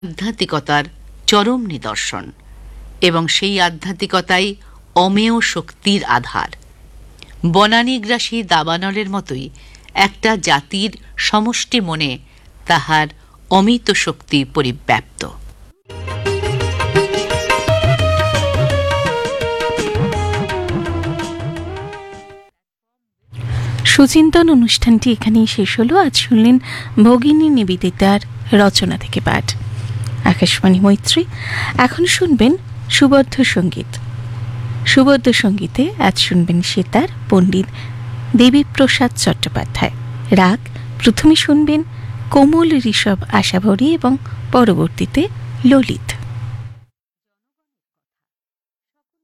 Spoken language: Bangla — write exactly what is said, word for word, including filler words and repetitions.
আধ্যাত্মিকতার চরম নিদর্শন, এবং সেই আধ্যাত্মিকতাই অমেয় শক্তির আধার। বনানীগ্রাসী দাবানলের মতোই একটা জাতির সমষ্টি মনে তাহার অমিত শক্তি পরিব্যাপ্ত। সুচিন্তন অনুষ্ঠানটি এখানেই শেষ হলো। আজ শুনলেন ভগিনী নিবেদিতার রচনা থেকে পাঠ। আকাশবাণী মৈত্রী। এখন শুনবেন সুবদ্ধ সঙ্গীত। সুবদ্ধ সঙ্গীতে আজ শুনবেন সেতার পণ্ডিত দেবীপ্রসাদ চট্টোপাধ্যায়। রাগ প্রথমে শুনবেন কোমল ঋষভ আশাভরী এবং পরবর্তীতে ললিত।